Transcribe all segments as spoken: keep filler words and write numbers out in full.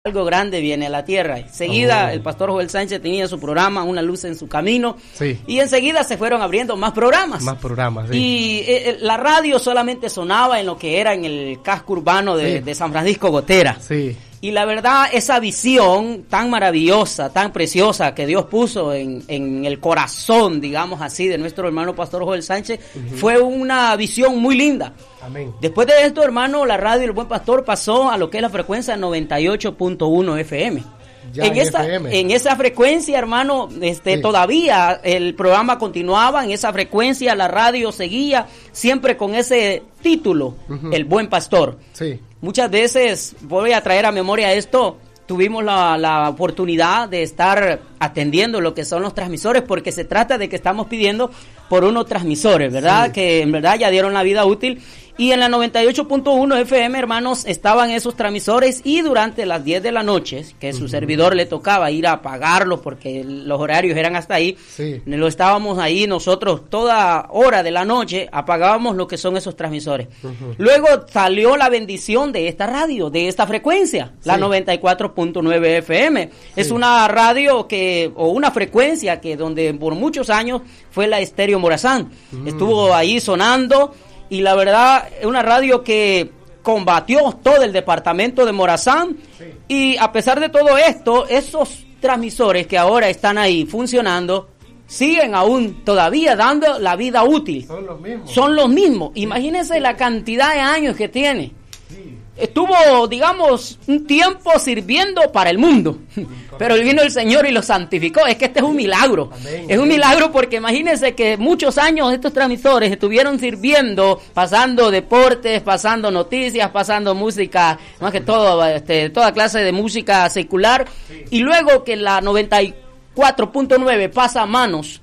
Algo grande viene a la tierra. Enseguida Oh. el pastor Joel Sánchez tenía su programa, Una Luz en su Camino, Sí. y enseguida se fueron abriendo más programas. Más programas, sí. Y eh, la radio solamente sonaba en lo que era en el casco urbano de, Sí. de San Francisco Gotera. Sí. Y la verdad, esa visión tan maravillosa, tan preciosa que Dios puso en, en el corazón, digamos así, de nuestro hermano pastor Joel Sánchez, uh-huh. fue una visión muy linda. Amén. Después de esto, hermano, la radio El Buen Pastor pasó a lo que es la frecuencia noventa y ocho punto uno F M. Ya en, en esta, F M. en esa frecuencia, hermano, este, Sí. todavía el programa continuaba, en esa frecuencia la radio seguía, siempre con ese título, uh-huh. El Buen Pastor. Sí. Muchas veces, voy a traer a memoria esto, tuvimos la, la oportunidad de estar atendiendo lo que son los transmisores, porque se trata de que estamos pidiendo por unos transmisores, ¿verdad? Sí. Que en verdad ya dieron la vida útil. Y en la noventa y ocho punto uno F M, hermanos, estaban esos transmisores, y durante las diez de la noche, que su uh-huh. servidor le tocaba ir a apagarlos porque los horarios eran hasta ahí, sí. lo estábamos ahí nosotros toda hora de la noche, apagábamos lo que son esos transmisores. Uh-huh. Luego salió la bendición de esta radio, de esta frecuencia, sí. la noventa y cuatro punto nueve F M. Sí. Es una radio que, o una frecuencia que donde por muchos años fue la Estéreo Morazán. Uh-huh. Estuvo ahí sonando. Y la verdad, es una radio que combatió todo el departamento de Morazán. Sí. Y a pesar de todo esto, esos transmisores que ahora están ahí funcionando, siguen aún todavía dando la vida útil. Son los mismos. Son los mismos. Sí. Imagínense la cantidad de años que tiene. Sí. Estuvo, digamos, un tiempo sirviendo para el mundo, sí, pero vino el Señor y lo santificó. Es que este es un milagro. Amén. Es un milagro porque imagínense que muchos años estos transmisores estuvieron sirviendo, pasando deportes, pasando noticias, pasando música, más que todo, este, toda clase de música secular, sí. Y luego que la noventa y cuatro punto nueve pasa a manos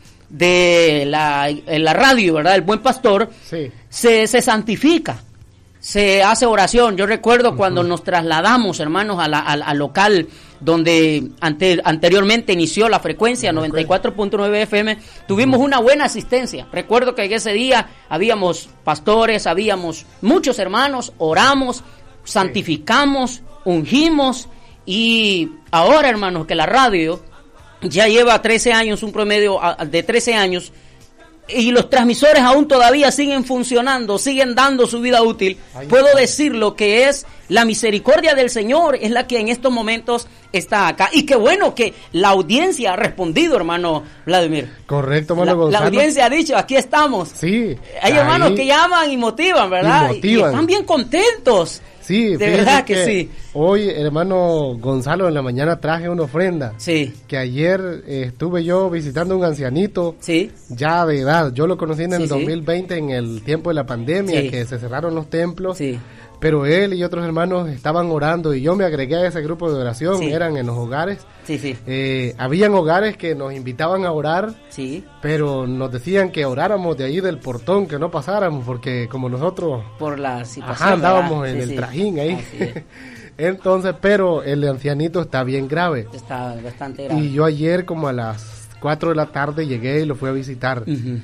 de la, la radio, ¿verdad? El Buen Pastor, sí. se, se santifica. Se hace oración. Yo recuerdo uh-huh. cuando nos trasladamos, hermanos, a la, al, al local donde ante, anteriormente inició la frecuencia noventa y cuatro punto nueve F M, tuvimos uh-huh. una buena asistencia. Recuerdo que en ese día habíamos pastores, habíamos muchos hermanos, oramos, santificamos, sí. ungimos, y ahora, hermanos, que la radio ya lleva trece años, un promedio de trece años, y los transmisores aún todavía siguen funcionando, siguen dando su vida útil. Ay, puedo ay. decir lo que es la misericordia del Señor, es la que en estos momentos está acá. Y qué bueno que la audiencia ha respondido, hermano Vladimir. Correcto, hermano la, Gonzalo. La audiencia ha dicho, aquí estamos. Sí. Hay ahí. hermanos que llaman y motivan, ¿verdad? Y motivan. Y están bien contentos. Sí, de verdad que, que sí. Hoy, hermano Gonzalo, en la mañana traje una ofrenda. Sí. Que ayer eh, estuve yo visitando a un ancianito. Sí. Ya de edad. Yo lo conocí en el sí, dos mil veinte, sí. en el tiempo de la pandemia, sí. que se cerraron los templos. Sí. Pero él y otros hermanos estaban orando y yo me agregué a ese grupo de oración. Sí. Eran en los hogares. Sí, sí. Eh, habían hogares que nos invitaban a orar. Sí. Pero nos decían que oráramos de ahí del portón, que no pasáramos, porque como nosotros... Por la situación. Ajá, andábamos ¿verdad? en sí, el sí. trajín ahí. Entonces, pero el ancianito está bien grave. Está bastante grave. Y yo ayer como a las cuatro de la tarde llegué y lo fui a visitar. Uh-huh.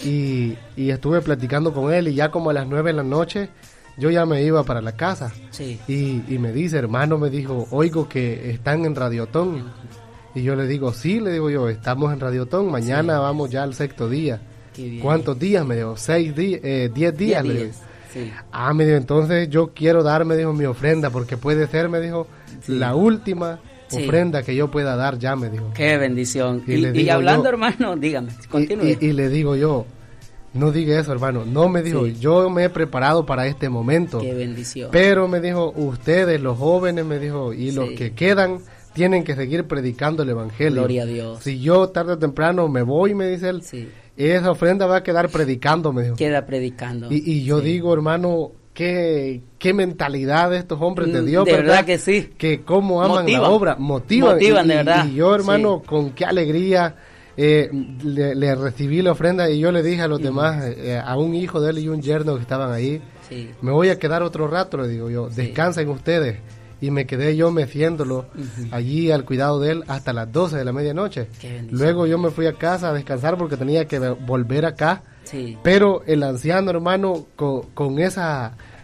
Y, y estuve platicando con él y ya como a las nueve de la noche yo ya me iba para la casa. Sí. Y, y me dice, hermano, me dijo, oigo que están en Radiotón. Uh-huh. Y yo le digo, sí, le digo yo, estamos en Radiotón, mañana sí. vamos ya al sexto día. ¿Cuántos días? Me dijo, seis días, eh, diez días. Diez le días. Sí. Ah, me dijo, entonces yo quiero dar, me dijo, mi ofrenda, porque puede ser, me dijo, sí. la última sí. ofrenda que yo pueda dar ya, me dijo. Qué bendición. Y, y, y hablando, yo, hermano, dígame, continúe. Y, y, y le digo yo, no diga eso, hermano. No, me dijo, sí. yo me he preparado para este momento. Qué bendición. Pero me dijo, ustedes, los jóvenes, me dijo, y sí. los que quedan, tienen que seguir predicando el evangelio. Gloria a Dios. Si yo tarde o temprano me voy, me dice él, sí. esa ofrenda va a quedar predicando, me dijo. Queda predicando. Y, y yo sí. digo, hermano, qué, qué mentalidad de estos hombres de Dios, de ¿verdad? verdad que sí. Que cómo aman motivan. la obra, motivan. Motivan, y, de verdad. Y yo, hermano, sí. con qué alegría eh, le, le recibí la ofrenda y yo le dije a los uh-huh. demás, eh, a un hijo de él y un yerno que estaban ahí, sí. me voy a quedar otro rato, le digo yo, sí. descansen ustedes. Y me quedé yo meciéndolo uh-huh. allí al cuidado de él hasta las doce de la medianoche. Luego yo me fui a casa a descansar porque tenía que volver acá. Sí. Pero el anciano, hermano, con, con esa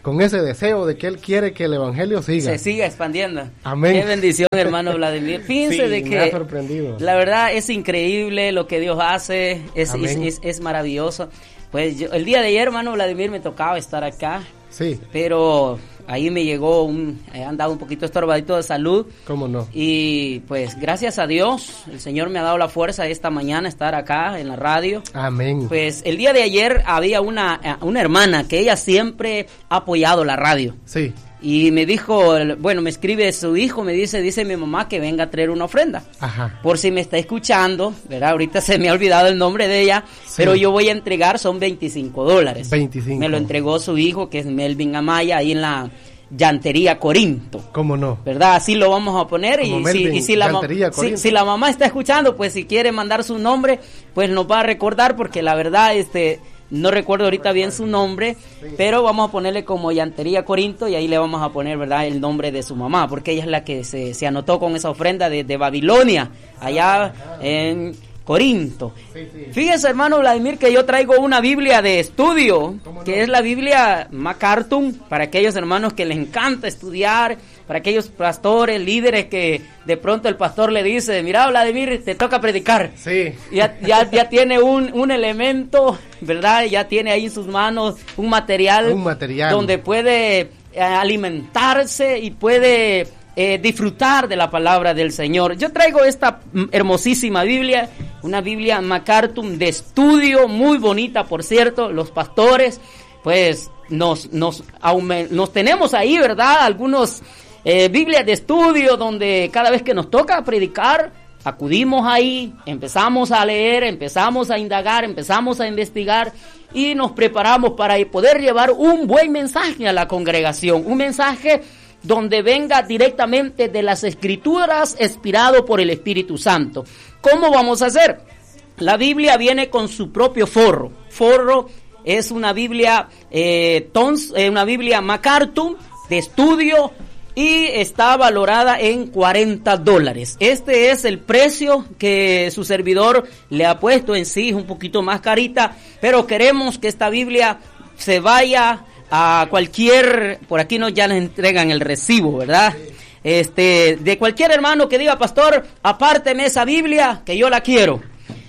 con ese deseo de que él quiere que el evangelio siga. Se siga expandiendo. Amén. Qué bendición, hermano Vladimir. Fíjense sí, de que me ha sorprendido. La verdad es increíble lo que Dios hace, es, es, es, es maravilloso. Pues yo, el día de ayer, hermano Vladimir, me tocaba estar acá. Sí. Pero ahí me llegó un, he andado un poquito estorbadito de salud. ¿Cómo no? Y pues gracias a Dios, el Señor me ha dado la fuerza esta mañana estar acá en la radio. Amén. Pues el día de ayer había una, una hermana que ella siempre ha apoyado la radio. Sí. Y me dijo, bueno, me escribe su hijo, me dice, dice mi mamá que venga a traer una ofrenda. Ajá. Por si me está escuchando, ¿verdad? Ahorita se me ha olvidado el nombre de ella, sí. Pero yo voy a entregar, son veinticinco dólares. veinticinco. Me lo entregó su hijo, que es Melvin Amaya, ahí en la Llantería Corinto. ¿Cómo no? ¿Verdad? Así lo vamos a poner. Como Y, Melvin, si, y si, la si, si la mamá está escuchando, pues si quiere mandar su nombre, pues nos va a recordar, porque la verdad, este... no recuerdo ahorita bien su nombre, pero vamos a ponerle como Llantería Corinto y ahí le vamos a poner, ¿verdad?, el nombre de su mamá, porque ella es la que se, se anotó con esa ofrenda de, de Babilonia, allá en Corinto. Fíjense, hermano Vladimir, que yo traigo una Biblia de estudio, que es la Biblia MacArthur, para aquellos hermanos que les encanta estudiar, para aquellos pastores, líderes que de pronto el pastor le dice, mira Vladimir, te toca predicar. Sí. Ya, ya, ya tiene un, un elemento, ¿verdad? Ya tiene ahí en sus manos un material, un material. donde puede eh, alimentarse y puede eh, disfrutar de la palabra del Señor. Yo traigo esta hermosísima Biblia, una Biblia MacArthur de estudio, muy bonita, por cierto. Los pastores, pues, nos, nos, aument- nos tenemos ahí, ¿verdad? Algunos... Eh, Biblias de estudio donde cada vez que nos toca predicar, acudimos ahí, empezamos a leer, empezamos a indagar, empezamos a investigar y nos preparamos para poder llevar un buen mensaje a la congregación, un mensaje donde venga directamente de las Escrituras, inspirado por el Espíritu Santo. ¿Cómo vamos a hacer? La Biblia viene con su propio forro. Forro es una Biblia, eh, tons, eh, una Biblia MacArthur de estudio, y está valorada en cuarenta dólares. Este es el precio que su servidor le ha puesto en sí, es un poquito más carita, pero queremos que esta Biblia se vaya a cualquier, por aquí nos ya les entregan el recibo, ¿verdad? Este, de cualquier hermano que diga, pastor, apárteme esa Biblia, que yo la quiero.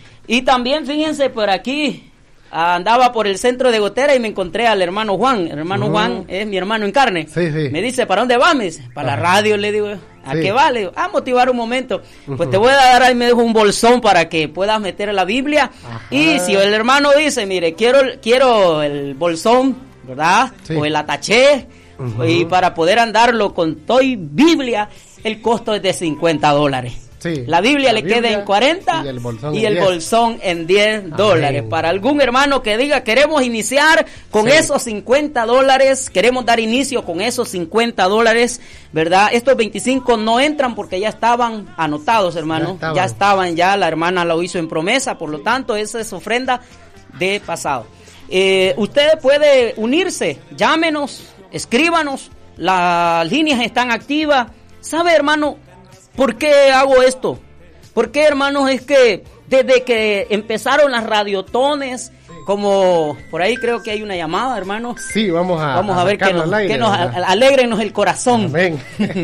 Y también, fíjense, por aquí... andaba por el centro de Gotera y me encontré al hermano Juan. El hermano uh-huh. Juan es mi hermano en carne. Sí, sí. Me dice, ¿para dónde vas? Me dice, para Ajá. la radio, le digo. ¿A sí. qué va? Le digo, a motivar un momento. Uh-huh. Pues te voy a dar ahí, me dejo un bolsón para que puedas meter la Biblia. Ajá. Y si el hermano dice, mire, quiero, quiero el bolsón, ¿verdad? Sí. O el ataché. Uh-huh. Y para poder andarlo con Toy Biblia, el costo es de cincuenta dólares. Sí, la Biblia le queda en cuarenta y el bolsón, y en, el diez. bolsón en diez dólares. Para algún hermano que diga, queremos iniciar con sí. esos cincuenta dólares, queremos dar inicio con esos cincuenta dólares, ¿verdad? Estos veinticinco no entran porque ya estaban anotados, hermano. Ya estaban, ya, estaban, ya la hermana lo hizo en promesa, por lo tanto, esa es ofrenda de pasado. Eh, usted puede unirse, llámenos, escríbanos, las líneas están activas. ¿Sabe, hermano? ¿Por qué hago esto? ¿Por qué, hermanos? Es que desde que empezaron las radiotones, como por ahí creo que hay una llamada, hermano. Sí, vamos a, vamos a, a ver que nos, aire, que nos a, alegrenos el corazón. Amén.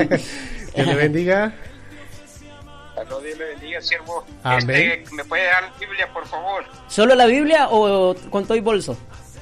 Que le bendiga. Dios le bendiga, siervo. Amén. Este, ¿me puede dar la Biblia, por favor? ¿Solo la Biblia o con todo y bolso?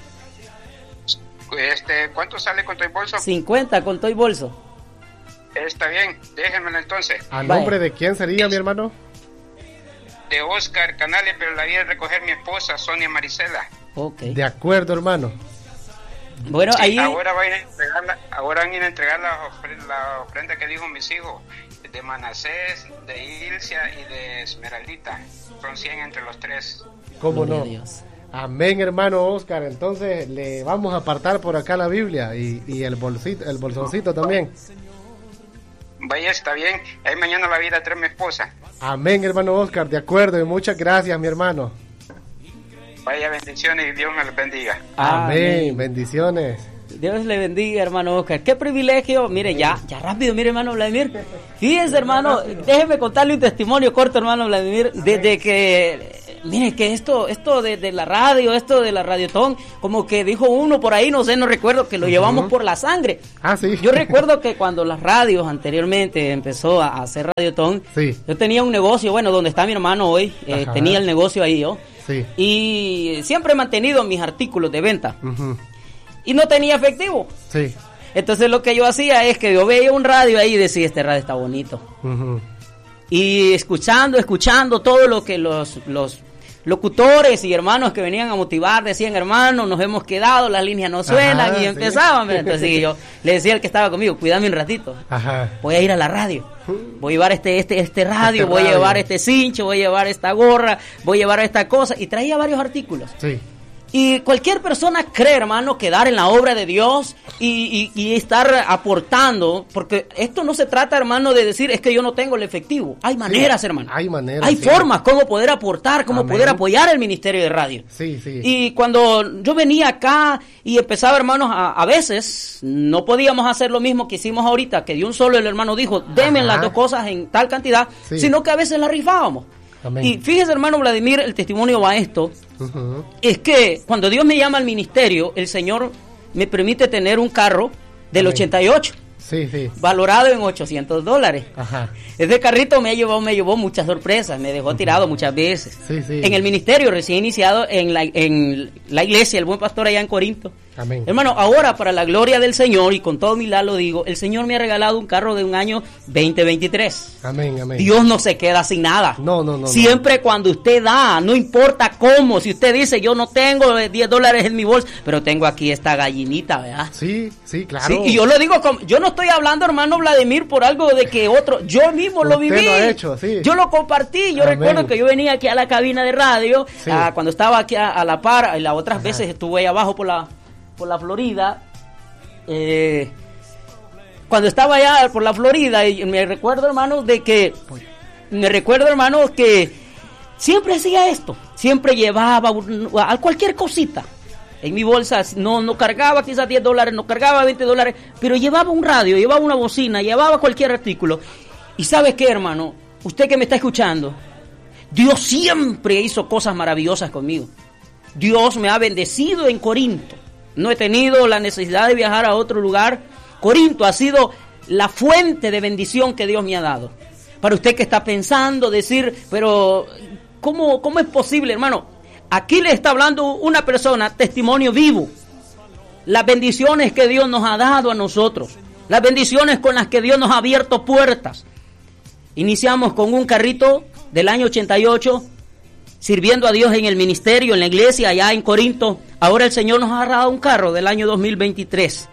Este, ¿cuánto sale con todo y bolso? cincuenta con todo y bolso. Está bien, déjenmelo entonces. ¿A nombre de quién sería, mi hermano? De Oscar Canales, pero la viene a recoger mi esposa, Sonia Marisela. Okay. De acuerdo, hermano. Bueno, sí, ahí... Ahora van a entregar la, ahora van a entregar la, ofrenda, la ofrenda que dijo mis hijos, de Manasés, de Ilcia y de Esmeraldita. Son cien entre los tres. ¿Cómo no? Amén, hermano Oscar. Entonces le vamos a apartar por acá la Biblia y, y el bolsito, el bolsoncito también. Vaya, está bien. Ahí mañana la vida trae mi esposa. Amén, hermano Oscar. De acuerdo y muchas gracias, mi hermano. Vaya, bendiciones y Dios me los bendiga. Amén. Amén. Bendiciones. Dios le bendiga, hermano Oscar. Qué privilegio. Mire, ya, ya rápido, mire, hermano Vladimir. Fíjense, hermano, déjeme contarle un testimonio corto, hermano Vladimir. Desde que mire que esto, esto de, de la radio, esto de la radiotón, como que dijo uno por ahí, no sé, no recuerdo, que lo uh-huh. llevamos por la sangre. Ah, sí. Yo recuerdo que cuando las radios anteriormente empezó a hacer radiotón, sí. yo tenía un negocio, bueno, donde está mi hermano hoy, eh, tenía el negocio ahí yo, sí. y siempre he mantenido mis artículos de venta, uh-huh. y no tenía efectivo. Sí. Entonces lo que yo hacía es que yo veía un radio ahí y decía, este radio está bonito. Uh-huh. Y escuchando, escuchando todo lo que los, los locutores y hermanos que venían a motivar decían, hermano, nos hemos quedado, las líneas no suenan. Ajá, y empezaban. ¿Sí? Entonces yo le decía al que estaba conmigo, cuídame un ratito. Ajá. Voy a ir a la radio. Voy a llevar este, este, este radio, este voy radio. a llevar este cincho, voy a llevar esta gorra, voy a llevar esta cosa. Y traía varios artículos. Sí. Y cualquier persona cree, hermano, quedar en la obra de Dios y, y, y estar aportando, porque esto no se trata, hermano, de decir, es que yo no tengo el efectivo. Hay maneras, sí, hermano. Hay maneras. Hay sí. formas, cómo poder aportar, cómo Amén. poder apoyar el ministerio de radio. Sí, sí. Y cuando yo venía acá y empezaba, hermanos, a, a veces no podíamos hacer lo mismo que hicimos ahorita, que de un solo el hermano dijo, denme las dos cosas en tal cantidad, sí. sino que a veces la rifábamos. Amén. Y fíjese, hermano Vladimir, el testimonio va a esto, uh-huh. es que cuando Dios me llama al ministerio, el Señor me permite tener un carro del Amén. ochenta y ocho, sí, sí. valorado en ochocientos dólares. Ajá. Ese carrito me llevó, me llevó muchas sorpresas, me dejó tirado uh-huh. muchas veces. Sí, sí. En el ministerio recién iniciado en la, en la iglesia, el Buen Pastor allá en Corinto. Amén. Hermano, ahora para la gloria del Señor y con todo mi humildad lo digo, el Señor me ha regalado un carro de un año veinte veintitrés. Amén, amén. Dios no se queda sin nada. No, no, no. Siempre no. cuando usted da, no importa cómo, si usted dice yo no tengo diez dólares en mi bolsa, pero tengo aquí esta gallinita, ¿verdad? Sí, sí, claro. Sí, y yo lo digo, como, yo no estoy hablando, hermano Vladimir, por algo de que otro, yo mismo lo viví. Lo ha hecho, sí. Yo lo compartí, yo Amén. recuerdo que yo venía aquí a la cabina de radio, sí. a, cuando estaba aquí a, a la par, y las otras Ajá. veces estuve ahí abajo por la... por la Florida, eh, cuando estaba allá por la Florida, y me recuerdo, hermano, de que, me recuerdo, hermano, que siempre hacía esto, siempre llevaba un, a cualquier cosita, en mi bolsa, no, no cargaba quizás diez dólares, no cargaba veinte dólares, pero llevaba un radio, llevaba una bocina, llevaba cualquier artículo, y ¿sabe qué, hermano? Usted que me está escuchando, Dios siempre hizo cosas maravillosas conmigo, Dios me ha bendecido en Corinto. No he tenido la necesidad de viajar a otro lugar. Corinto ha sido la fuente de bendición que Dios me ha dado. Para usted que está pensando, decir, pero ¿cómo, cómo es posible, hermano? Aquí le está hablando una persona, testimonio vivo. Las bendiciones que Dios nos ha dado a nosotros. Las bendiciones con las que Dios nos ha abierto puertas. Iniciamos con un carrito del año ochenta y ocho, sirviendo a Dios en el ministerio, en la iglesia, allá en Corinto. Ahora el Señor nos ha dado un carro del año dos mil veintitrés.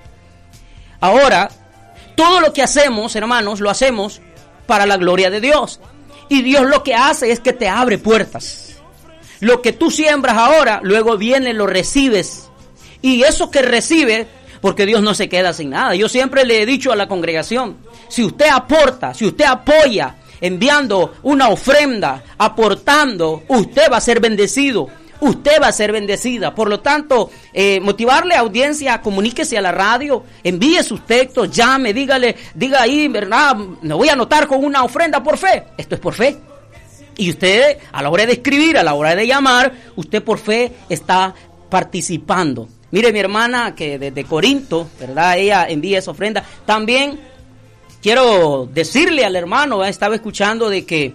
Ahora, todo lo que hacemos, hermanos, lo hacemos para la gloria de Dios. Y Dios lo que hace es que te abre puertas. Lo que tú siembras ahora, luego viene, lo recibes. Y eso que recibes, porque Dios no se queda sin nada. Yo siempre le he dicho a la congregación, si usted aporta, si usted apoya, enviando una ofrenda, aportando, usted va a ser bendecido, usted va a ser bendecida. Por lo tanto, eh, motivarle a audiencia, comuníquese a la radio, envíe sus textos, llame, dígale, diga ahí, ¿verdad? Me voy a anotar con una ofrenda por fe. Esto es por fe. Y usted, a la hora de escribir, a la hora de llamar, usted por fe está participando. Mire, mi hermana que desde Corinto, ¿verdad? Ella envía esa ofrenda. También quiero decirle al hermano, ¿eh? Estaba escuchando de que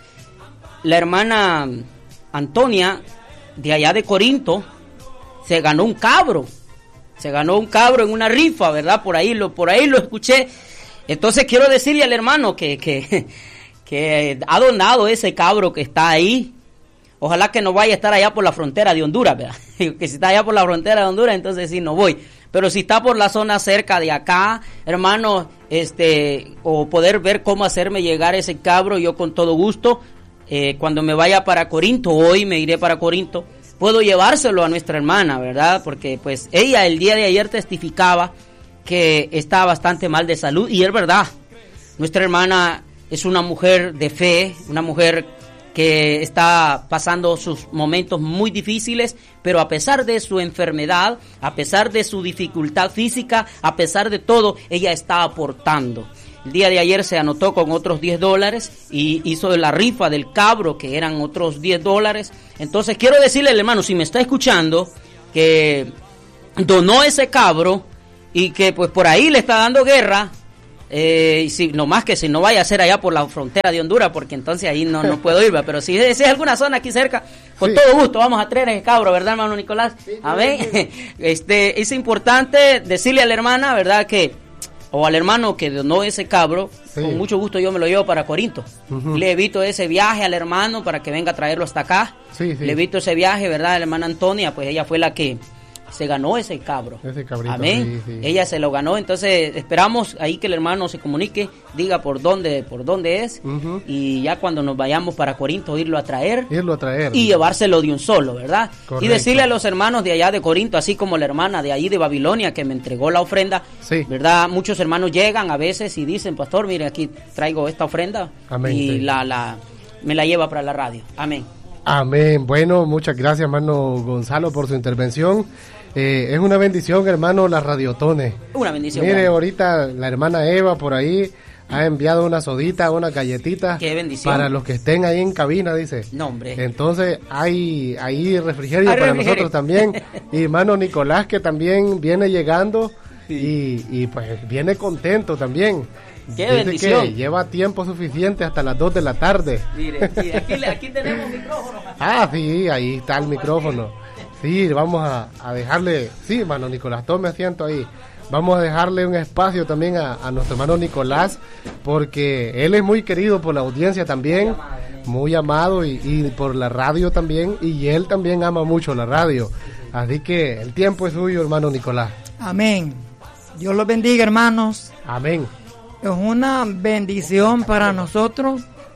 la hermana Antonia, de allá de Corinto, se ganó un cabro. Se ganó un cabro en una rifa, ¿verdad? Por ahí lo, por ahí lo escuché. Entonces quiero decirle al hermano que, que, que ha donado ese cabro que está ahí. Ojalá que no vaya a estar allá por la frontera de Honduras, ¿verdad? Que si está allá por la frontera de Honduras, entonces sí, no voy. Pero si está por la zona cerca de acá, hermano, este, o poder ver cómo hacerme llegar ese cabro, yo con todo gusto, eh, cuando me vaya para Corinto, hoy me iré para Corinto, puedo llevárselo a nuestra hermana, ¿verdad? Porque pues ella el día de ayer testificaba que está bastante mal de salud, y es verdad. Nuestra hermana es una mujer de fe, una mujer que está pasando sus momentos muy difíciles, pero a pesar de su enfermedad, a pesar de su dificultad física, a pesar de todo, ella está aportando. el día de ayer se anotó con otros diez dólares y hizo la rifa del cabro, que eran otros diez dólares. Entonces quiero decirle al hermano, si me está escuchando, que donó ese cabro y que pues por ahí le está dando guerra. Eh, y si, no más que si no vaya a ser allá por la frontera de Honduras, porque entonces ahí no, no puedo ir, ¿verdad? Pero si es, si es alguna zona aquí cerca, con sí. todo gusto vamos a traer ese cabro, ¿verdad, hermano Nicolás? Sí, Amén. Sí, sí. Este, es importante decirle a la hermana, ¿verdad? Que, o al hermano que donó ese cabro, sí. con mucho gusto yo me lo llevo para Corinto. Uh-huh. Le evito ese viaje al hermano para que venga a traerlo hasta acá. Sí, sí. Le evito ese viaje, ¿verdad? La hermana Antonia, pues ella fue la que se ganó ese cabro. Ese cabrito. Amén. Sí, sí. Ella se lo ganó, entonces esperamos ahí que el hermano se comunique, diga por dónde, por dónde es, uh-huh. y ya cuando nos vayamos para Corinto irlo a traer. Irlo a traer. Y llevárselo de un solo, ¿verdad? Correcto. Y decirle a los hermanos de allá de Corinto, así como la hermana de ahí de Babilonia que me entregó la ofrenda, sí. ¿verdad? Muchos hermanos llegan a veces y dicen, pastor, mire, aquí traigo esta ofrenda. Amén, y sí. la, la, me la lleva para la radio. Amén. Amén. Bueno, muchas gracias, hermano Gonzalo, por su intervención. Eh, es una bendición, hermano, las radiotones. Una bendición. Mire, hermano. Ahorita la hermana Eva por ahí ha enviado una sodita, una galletita. Qué bendición. Para los que estén ahí en cabina, dice. No, hombre. Entonces hay ahí refrigerio hay para refrigerio. Nosotros también. Y hermano Nicolás, que también viene llegando, sí. y, y pues viene contento también. Qué Dice bendición. Que lleva tiempo suficiente hasta las dos de la tarde. Mire, sí, aquí, aquí tenemos micrófono. Ah, sí, ahí está el micrófono. Sí, vamos a, a dejarle, sí, hermano Nicolás, tome asiento ahí. Vamos a dejarle un espacio también a, a nuestro hermano Nicolás, porque él es muy querido por la audiencia también, muy amado, y, y por la radio también, y él también ama mucho la radio. Así que el tiempo es suyo, hermano Nicolás. Amén. Dios los bendiga, hermanos. Amén. Es una bendición para nosotros,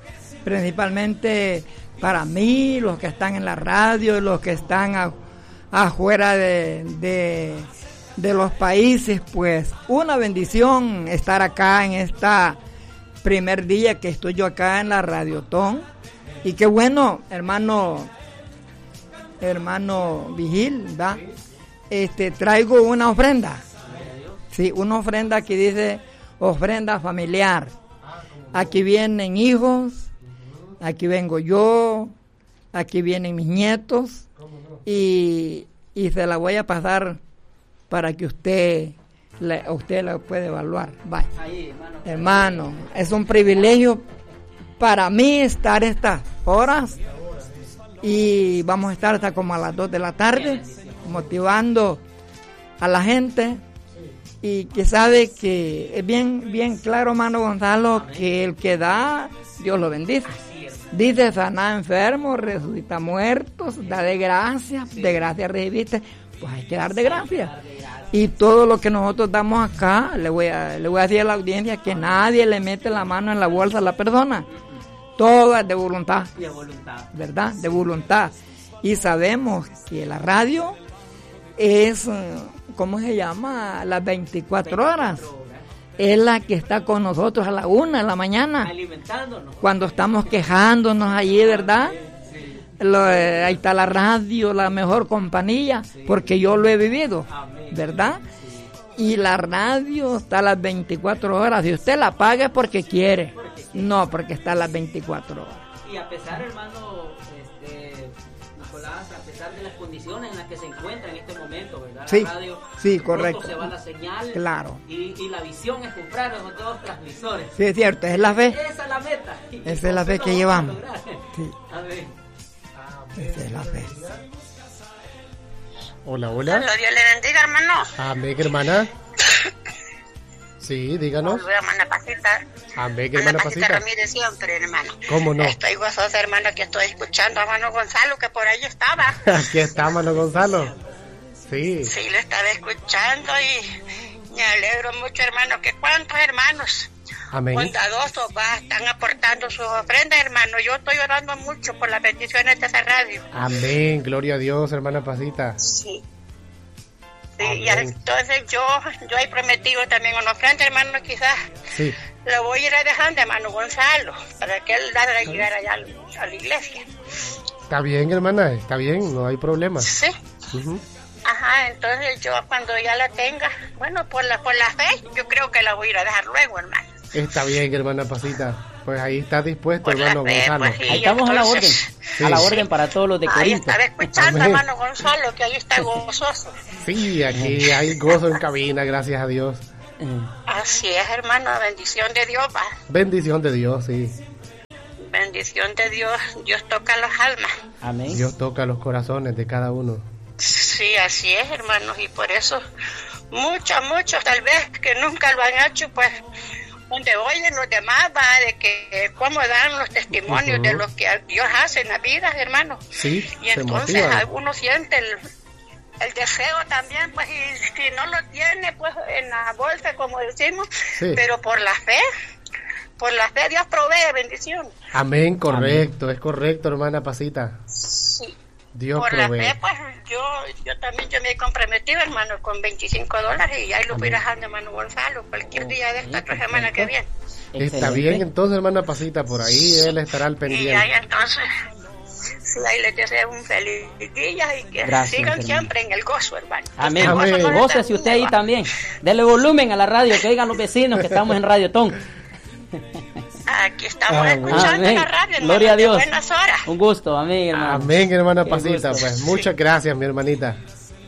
principalmente para mí, los que están en la radio, los que están a, afuera de, de, de los países, pues una bendición estar acá en esta primer día que estoy yo acá en la Radiotón. Y qué bueno, hermano, hermano Vigil, ¿verdad? Este, traigo una ofrenda, sí, una ofrenda que dice ofrenda familiar. Aquí vienen hijos, aquí vengo yo, aquí vienen mis nietos, y, y se la voy a pasar para que usted le, usted la puede evaluar. Vaya. Ahí, hermano. Hermano, es un privilegio para mí estar estas horas, y vamos a estar hasta como a las dos de la tarde motivando a la gente, y que sabe que es bien, bien claro, hermano Gonzalo, que el que da, Dios lo bendice. Dice, sana enfermos, resucita muertos, da de gracia, de gracia recibiste, pues hay que dar de gracia. Y todo lo que nosotros damos acá, le voy a, le voy a decir a la audiencia que nadie le mete la mano en la bolsa a la persona. Todo es de voluntad. De voluntad. ¿Verdad? De voluntad. Y sabemos que la radio es, ¿cómo se llama? Las veinticuatro horas. Es la que está con nosotros a la una de la mañana. Alimentándonos. Cuando estamos quejándonos allí, ¿verdad? Sí. Lo, eh, ahí está la radio, la mejor compañía, sí. Porque yo lo he vivido, ¿verdad? Sí. Y la radio está a las veinticuatro horas. Si usted la paga es porque quiere, porque no porque está a las veinticuatro horas. Y a pesar, hermano este, Nicolás, a pesar de las condiciones en las que se encuentra en este momento, ¿verdad? Sí, la radio, sí, correcto. Se va la señal, claro. Y, y la visión es comprar los dos transmisores. Sí, es cierto, es la fe. Esa es la meta. Esa es la fe que llevamos. Sí. Amén. Esa es la fe. Hola, hola. Dios le bendiga, hermano. Amén, hermana. Sí, díganos. Hola, hermana Pasita. Amén, hermana Pasita. Pasita Ramírez siempre, hermano. ¿Cómo no? Estoy gozosa, hermano, que estoy escuchando a hermano Gonzalo, que por ahí estaba. Aquí está, hermano Gonzalo. Sí. Sí, lo estaba escuchando y me alegro mucho, hermano, que cuántos hermanos Amén. Bondadosos va, están aportando sus ofrendas, hermano. Yo estoy orando mucho por las bendiciones de esa radio. Amén, gloria a Dios, hermana Pasita. Sí. Sí, y entonces yo, yo he prometido también una ofrenda, hermano, quizás sí. Lo voy a ir dejando, hermano Gonzalo, para que él la llegar allá a la iglesia. Está bien, hermana, está bien, no hay problema. Sí. Uh-huh. Ajá, entonces yo cuando ya la tenga, bueno, por la por la fe, yo creo que la voy a ir a dejar luego, hermano. Está bien, hermana Pasita. Pues ahí está dispuesto, por hermano fe, Gonzalo. Pues, ahí estamos entonces, a la orden, sí. a la orden para todos los de ahí Corinto. estaba escuchando, Amén. hermano Gonzalo, que ahí está gozoso. Sí, aquí hay gozo en cabina, gracias a Dios. Así es, hermano, bendición de Dios, va. Bendición de Dios, sí. Bendición de Dios, Dios toca las almas. Amén. Dios toca los corazones de cada uno. Sí, así es, hermanos, y por eso muchos, muchos tal vez que nunca lo han hecho, pues donde oyen los demás, va, de que cómo dan los testimonios uh-huh. de lo que Dios hace en la vida, hermanos. Sí, y entonces algunos sienten el, el deseo también, pues, y si no lo tiene, pues, en la bolsa, como decimos, sí. pero por la fe, por la fe Dios provee bendición. Amén, correcto, Amén. Es correcto, hermana Pasita. Sí. Dios por provee. la fe, pues, yo, yo también yo me he comprometido, hermano, con veinticinco dólares y ahí lo voy dejando, hermano Gonzalo, cualquier oh, día de esta otra semana que viene. Está bien, entonces, hermana Pasita, por ahí él estará al pendiente. Y ahí entonces, sí, ahí les deseo un feliz día y que Gracias, sigan hermano. Siempre en el gozo, hermano. Amén. Amén. No Gócese usted ahí también. Dele volumen a la radio, que oigan los vecinos que estamos en Radio Ton. Aquí estamos amén. Escuchando amén. La radio, hermano, gloria a Dios. Buenas horas. Un gusto, amén, hermano. Amén, hermana Pasita. Pues muchas sí. gracias, mi hermanita.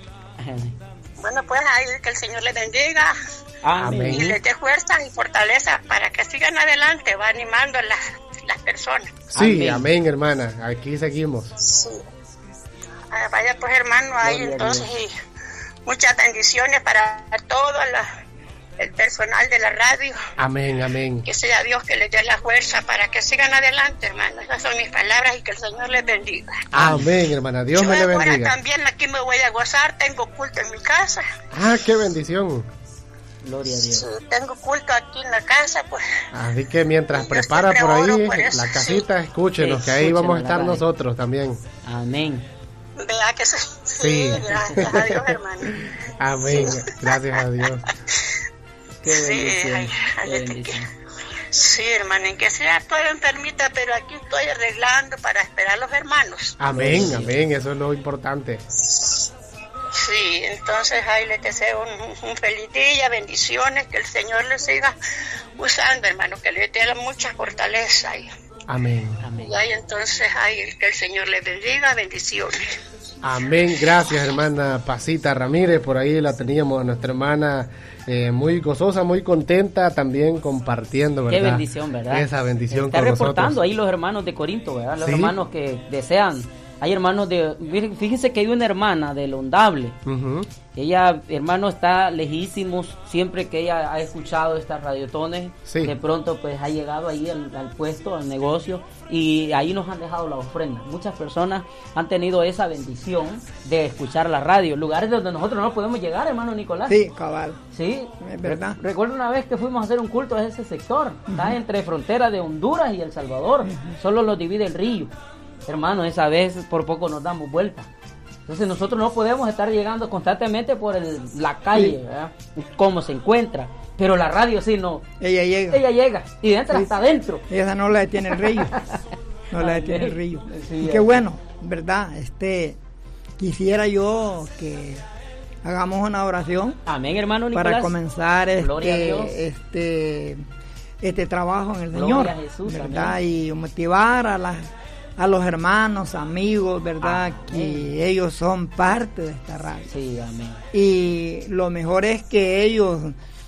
Bueno, pues ahí que el Señor les bendiga. Amén. Y les dé fuerza y fortaleza para que sigan adelante, va animando a las, las personas. Sí, amén. amén, hermana. Aquí seguimos. Sí. Ah, vaya pues, hermano, ahí gloria entonces y muchas bendiciones para todos los el personal de la radio. Amén, amén. Que sea Dios que les dé la fuerza para que sigan adelante, hermano. Esas son mis palabras y que el Señor les bendiga. Amén, hermana. Dios Yo me le bendiga. Ahora también aquí me voy a gozar. Tengo culto en mi casa. Ah, qué bendición. Gloria a Dios. Sí, tengo culto aquí en la casa, pues. Así que mientras prepara por ahí por eso, la casita, sí. escúchenos, sí, que ahí vamos a estar nosotros también. Amén. Vea que sí. Sí. Gracias a Dios, hermano. Amén. Sí. Gracias a Dios. Qué bendición. Sí, ay, ay, Qué bendición. Que, sí, hermano, en que sea toda enfermita, pero aquí estoy arreglando para esperar a los hermanos. Amén, amén, eso es lo importante. Sí, entonces ahí les deseo un, un feliz día, bendiciones, que el Señor les siga usando, hermano, que les dé mucha fortaleza. Y, amén, amén. Y ahí entonces ahí que el Señor les bendiga, bendiciones. Amén, gracias hermana Pasita Ramírez, por ahí la teníamos a nuestra hermana eh, muy gozosa, muy contenta, también compartiendo, ¿verdad? Qué bendición, ¿verdad? Esa bendición Está con reportando nosotros. Ahí los hermanos de Corinto, ¿verdad? Los ¿Sí? hermanos que desean. Hay hermanos de... Fíjense que hay una hermana de Londable. Uh-huh. Ella, hermano, está lejísimos. Siempre que ella ha escuchado estas radiotones, sí. de pronto pues ha llegado ahí al, al puesto, al negocio, y ahí nos han dejado la ofrenda. Muchas personas han tenido esa bendición de escuchar la radio. Lugares donde nosotros no podemos llegar, hermano Nicolás. Sí, cabal. Sí, es verdad. Re- recuerdo una vez que fuimos a hacer un culto a ese sector. Uh-huh. Está entre frontera de Honduras y El Salvador. Uh-huh. Solo los divide el río. Hermano, esa vez por poco nos damos vuelta. Entonces nosotros no podemos estar llegando constantemente por el, la calle, ¿verdad? Cómo se encuentra. Pero la radio sí no. Ella llega. Ella llega y entra sí. hasta adentro. Esa no la detiene el río. No la detiene el río. Sí, y qué bueno, ¿verdad? Este, quisiera yo que hagamos una oración. Amén, hermano Nicolás. Para comenzar este, este, este trabajo en el Señor. Gloria a Jesús, ¿verdad? amén. Y motivar a las a los hermanos, amigos, ¿verdad? Amén. Que ellos son parte de esta radio. Sí, amén. Y lo mejor es que ellos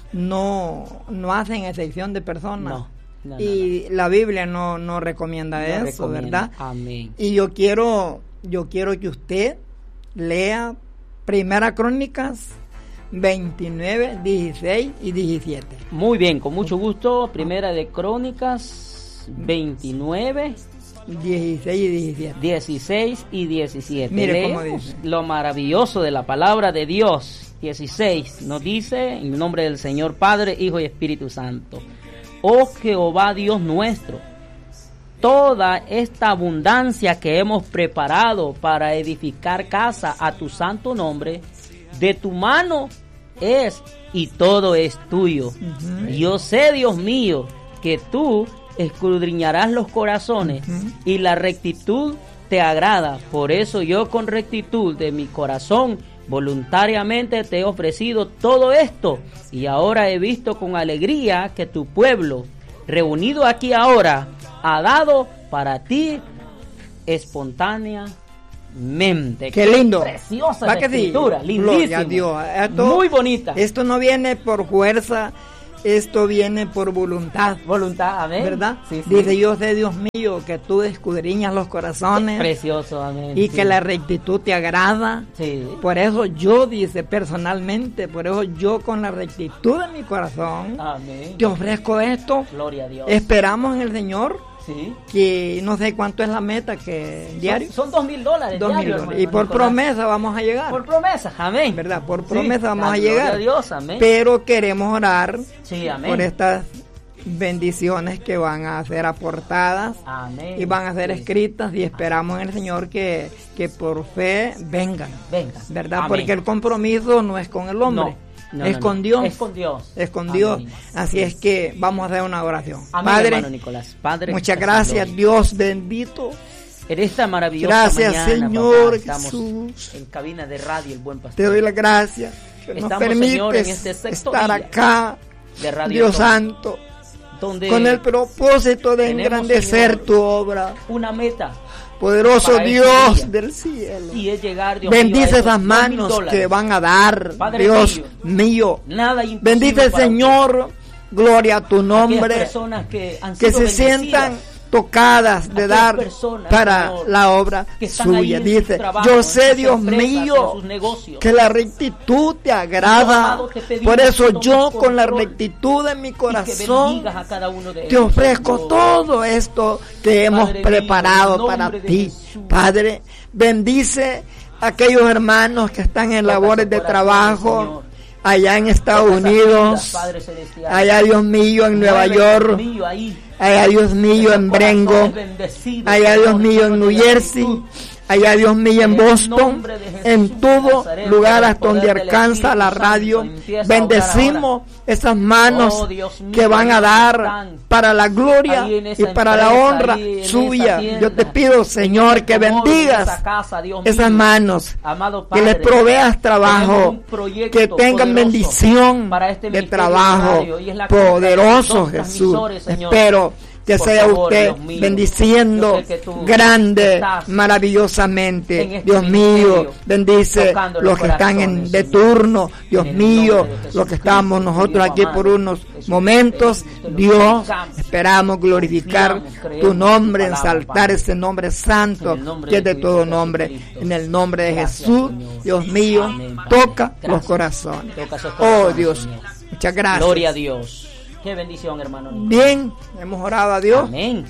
no, no hacen excepción de personas. No, no, y no, no. La Biblia no, no recomienda no eso, recomienda. ¿Verdad? Amén. Y yo quiero, yo quiero que usted lea Primera Crónicas veintinueve, dieciséis y diecisiete. Muy bien, con mucho gusto. Primera de Crónicas veintinueve, dieciséis y diecisiete. dieciséis y diecisiete. Mire Leemos cómo dice. Lo maravilloso de la palabra de Dios. dieciséis nos dice, en nombre del Señor Padre, Hijo y Espíritu Santo: oh Jehová Dios nuestro, toda esta abundancia que hemos preparado para edificar casa a tu santo nombre, de tu mano es y todo es tuyo. Uh-huh. Yo sé, Dios mío, que tú escudriñarás los corazones, uh-huh, y la rectitud te agrada. Por eso yo con rectitud de mi corazón Voluntariamente te he ofrecido todo esto y ahora he visto con alegría que tu pueblo, reunido aquí ahora, ha dado para ti espontáneamente. Qué lindo. Preciosa la escritura, sí? Lindísima. Dios. Esto, muy bonita. Esto no viene por fuerza, esto viene por voluntad. Voluntad, amén. ¿Verdad? Sí, sí. Dice, yo sé, Dios mío, que tú escudriñas los corazones. Precioso, amén. Y sí. que la rectitud te agrada. Sí. Por eso yo, dice, personalmente, por eso yo con la rectitud de mi corazón, amén, te ofrezco esto. Gloria a Dios. Esperamos en el Señor. Sí. Que no sé cuánto es la meta que diario. Son, son dos mil dólares. Dos mil diario, dólares. Y por Nicolás. promesa vamos a llegar. Por promesa, amén. ¿Verdad? Por Sí, promesa vamos a gloria llegar. A Dios, amén. Pero queremos orar sí, amén. por estas bendiciones que van a ser aportadas. Amén. Y van a ser sí. escritas y esperamos en el Señor que, que por fe vengan. Vengan. ¿Verdad? Amén. Porque el compromiso no es con el hombre. No. No, es, no, con no. Dios. es con Dios. Es con Dios. Amén. Así es que vamos a hacer una oración. Amén, Padre, hermano Nicolás. Padre, muchas gracias, gloria. Dios bendito. En esta maravillosa Gracias, mañana, Señor papá, estamos Jesús. en cabina de radio El Buen Pastor. Te doy las gracias que nos Estamos, Señor, en permites este sexto estar día acá, de Radio Dios Tom, Santo, donde con el propósito de tenemos, engrandecer Señor, tu obra. una meta. Poderoso para Dios este día. del cielo. Y es llegar, Dios Bendice mío, a esos esas dos manos mil dólares. que van a dar, Padre Dios mío, mío. Nada imposible Bendice, para Señor, gloria a tu aquellas nombre. personas que, han Que sido se bendecidas, sientan tocadas de aquellas dar personas, para Señor, la obra que están ahí suya. en Dice, sus trabajos, yo en sé, sus Dios empresas, mío, en sus negocios. que la rectitud te agrada. Amado, te pedimos Por eso que tomes yo con la control rectitud de mi y que corazón bendigas a cada uno de te ellos, ofrezco Señor. todo esto que hemos Padre mío, preparado en para nombre de ti. Jesús. Padre, bendice a aquellos hermanos que están en Toca labores su de corazón, trabajo Señor. allá en Estados Toca esas Unidos, vidas, Padre Celestial. allá, Dios mío, en Nueva Mueve, York, Dios mío, ahí. allá, Dios mío, Esos en Brengo, corazones bendecidos, allá, Señor, Dios mío, en llenos New de Jersey, gratitud. allá, Dios mío, en En el Boston, nombre de Jesús en todo Nazaret, lugar por el hasta donde poder del alcanza la Espíritu radio. Santo, empieza a Bendecimos esas manos Oh, Dios mío, que van a ellos dar están para la gloria ahí en y esa para la empresa, honra ahí en esa suya. tienda, Yo te pido, en Señor, ese que automóvil, en bendigas esa casa, Dios esas mío. manos, Amado que les Padre, proveas tenemos trabajo, un proyecto que tengan poderoso bendición para este de ministerio trabajo radio, y es la compra de poderoso, dos Jesús. transmisores, Señor. Espero que Por sea favor, usted Dios mío, bendiciendo yo sé que tú grande, estás maravillosamente. en este Dios mío, ministerio, bendice tocando los los que están en, corazones, de Señor. turno. Dios En el mío, nombre de los que Jesucristo, estamos nosotros Dios aquí por amado, unos Jesús, momentos. te lo Dios, suplicamos. esperamos glorificar Confiamos, creemos tu en nombre, tu palabra, ensaltar Padre. ese nombre santo En el nombre que es de de tu todo Hijo nombre. Jesucristo. En el nombre de Gracias, Jesús, Señor. Dios mío, Amén, Padre. toca los Gracias. corazones. Toca esos Oh corazones, Dios, Señor. muchas gracias. Gloria a Dios. Qué bendición, hermano. Bien, hemos orado a Dios Amén.